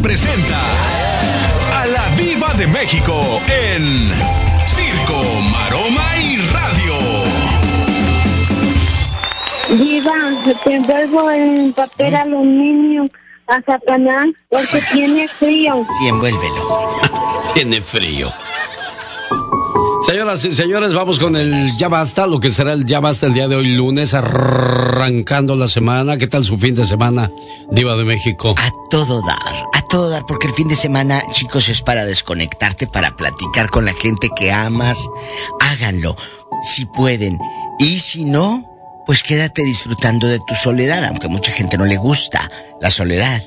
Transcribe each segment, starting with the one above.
presenta a la Diva de México en Circo, Maroma y Radio. Diva, te envuelvo en papel aluminio a Satanás porque tiene frío. Sí, envuélvelo. Tiene frío. Señoras y señores, vamos con el Ya Basta, lo que será el Ya Basta el día de hoy, lunes, arrancando la semana. ¿Qué tal su fin de semana, Diva de México? A todo dar, porque el fin de semana, chicos, es para desconectarte, para platicar con la gente que amas. Háganlo, si pueden. Y si no, pues quédate disfrutando de tu soledad, aunque a mucha gente no le gusta la soledad.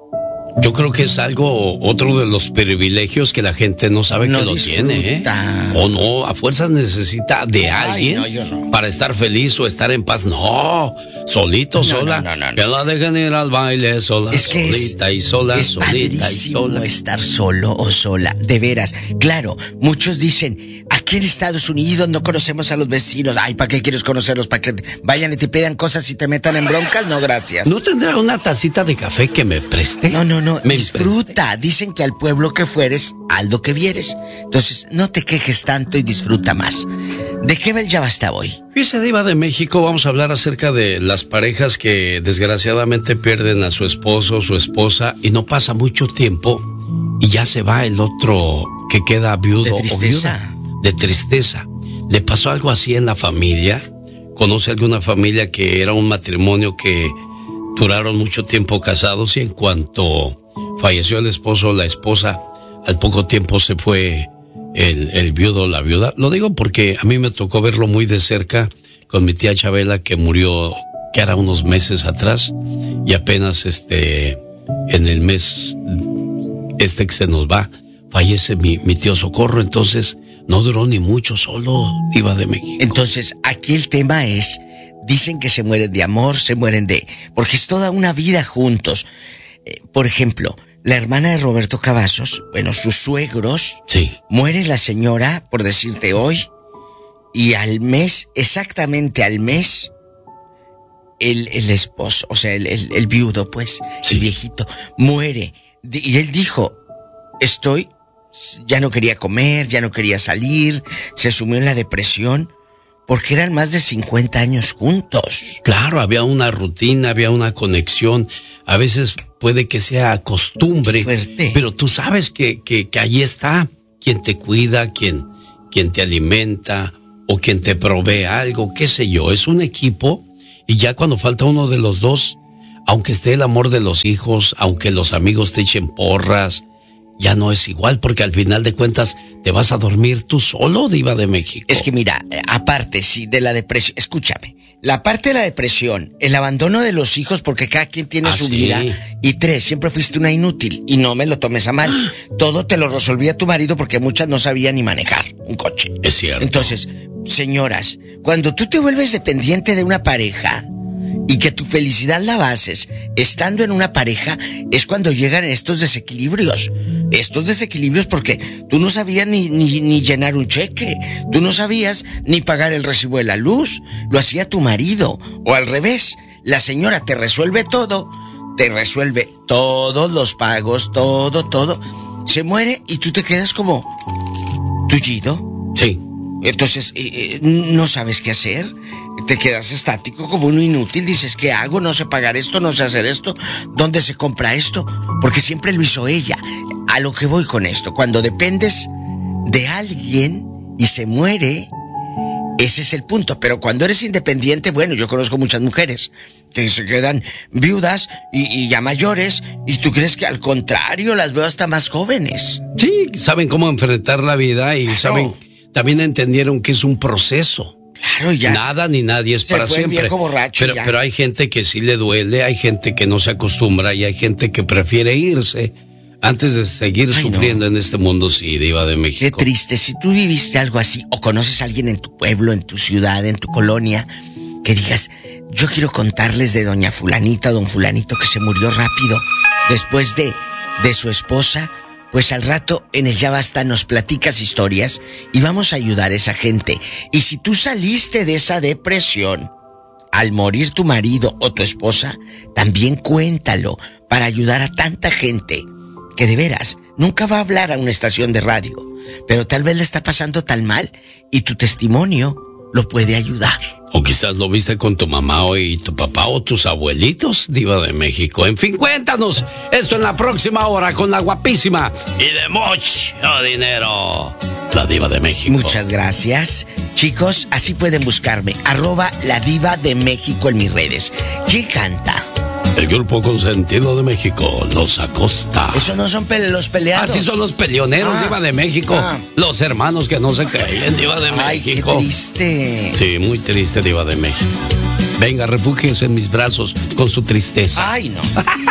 Yo creo que es otro de los privilegios que la gente no sabe que lo tiene, ¿eh? O no, a fuerzas necesita de alguien para estar feliz o estar en paz. No, solito, sola. No. Que la dejen ir al baile sola, es que solita y sola, es solita y sola. Estar solo o sola, de veras. Claro, muchos dicen, aquí en Estados Unidos no conocemos a los vecinos. Ay, ¿para qué quieres conocerlos? ¿Para que vayan y te pidan cosas y te metan en broncas? No, gracias. ¿No tendrá una tacita de café que me preste? No, disfruta. Dicen que al pueblo que fueres, al do que vieres. Entonces, no te quejes tanto y disfruta más. ¿De qué Ya Basta hoy? Fíjese, Diva de México, vamos a hablar acerca de las parejas que desgraciadamente pierden a su esposo o su esposa y no pasa mucho tiempo y ya se va el otro que queda viudo o viuda. De tristeza. ¿Le pasó algo así en la familia? ¿Conoce alguna familia que era un matrimonio que duraron mucho tiempo casados y en cuanto falleció el esposo o la esposa, al poco tiempo se fue el viudo o la viuda? Lo digo porque a mí me tocó verlo muy de cerca con mi tía Chabela, que murió, que era unos meses atrás, y apenas en el mes que se nos va, fallece mi tío Socorro. Entonces no duró ni mucho solo, Diva de México. Entonces aquí el tema es, dicen que se mueren de amor, se mueren porque es toda una vida juntos. Por ejemplo, la hermana de Roberto Cavazos, bueno, sus suegros, sí. Muere la señora, por decirte hoy, y al mes, exactamente al mes, el esposo, o sea, el viudo, pues, sí. El viejito, muere. Y él dijo, ya no quería comer, ya no quería salir, se sumió en la depresión. Porque eran más de 50 años juntos. Claro, había una rutina, había una conexión. A veces puede que sea costumbre. Fuerte. Pero tú sabes que allí está quien te cuida, quien te alimenta o quien te provee algo, qué sé yo. Es un equipo y ya cuando falta uno de los dos, aunque esté el amor de los hijos, aunque los amigos te echen porras, ya no es igual, porque al final de cuentas te vas a dormir tú solo, Diva de México. Es que mira, aparte de la depresión, escúchame, la parte de la depresión, el abandono de los hijos, porque cada quien tiene su vida, y 3, siempre fuiste una inútil, y no me lo tomes a mal, todo te lo resolvía tu marido porque muchas no sabían ni manejar un coche. Es cierto. Entonces, señoras, cuando tú te vuelves dependiente de una pareja, y que tu felicidad la bases estando en una pareja, es cuando llegan estos desequilibrios. Estos desequilibrios porque tú no sabías ni llenar un cheque, tú no sabías ni pagar el recibo de la luz, lo hacía tu marido, o al revés, la señora te resuelve todo, te resuelve todos los pagos, todo, se muere y tú te quedas como tullido. Sí. Entonces, no sabes qué hacer, te quedas estático como uno inútil, dices, ¿qué hago? No sé pagar esto, no sé hacer esto, ¿dónde se compra esto? Porque siempre lo hizo ella. A lo que voy con esto, cuando dependes de alguien y se muere, ese es el punto. Pero cuando eres independiente, bueno, yo conozco muchas mujeres que se quedan viudas y ya mayores, y tú crees que al contrario, las veo hasta más jóvenes. Sí, saben cómo enfrentar la vida y saben... También entendieron que es un proceso. Claro, ya. Nada ni nadie es para siempre. Viejo borracho, pero hay gente que sí le duele, hay gente que no se acostumbra y hay gente que prefiere irse antes de seguir sufriendo en este mundo, sí, Diva de México. Qué triste. Si tú viviste algo así o conoces a alguien en tu pueblo, en tu ciudad, en tu colonia, que digas, yo quiero contarles de doña fulanita, don fulanito que se murió rápido después de su esposa. Pues al rato en el Ya Basta nos platicas historias y vamos a ayudar a esa gente. Y si tú saliste de esa depresión al morir tu marido o tu esposa, también cuéntalo para ayudar a tanta gente que de veras nunca va a hablar a una estación de radio, pero tal vez le está pasando tan mal y tu testimonio lo puede ayudar. O quizás lo viste con tu mamá y tu papá o tus abuelitos, Diva de México. En fin, cuéntanos esto en la próxima hora con la guapísima y de mucho dinero, la Diva de México. Muchas gracias. Chicos, así pueden buscarme, @la Diva de México en mis redes. ¿Quién canta? El grupo consentido de México, Los Acosta. Eso no son los peleados. Así son los peleoneros, Diva de México. Los hermanos que no se caen, Diva de México. Ay, qué triste. Sí, muy triste, Diva de México. Venga, refúgiese en mis brazos con su tristeza. Ay, no.